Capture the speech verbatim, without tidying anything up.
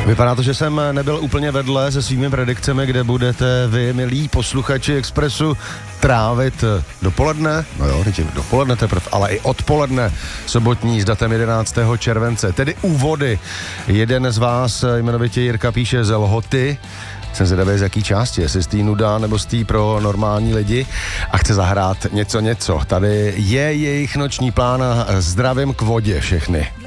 Vypadá to, že jsem nebyl úplně vedle se svými predikcemi, kde budete vy, milí posluchači Expressu, trávit dopoledne, no jo, teď dopoledne teprve, ale i odpoledne sobotní s datem jedenáctého července, tedy úvody. Jeden z vás, jmenovitě Jirka, píše z Lhoty. Jsem zvědavý, z jaký části, jestli z té nuda nebo z té pro normální lidi a chce zahrát něco něco. Tady je jejich noční plán a zdravím k vodě všechny.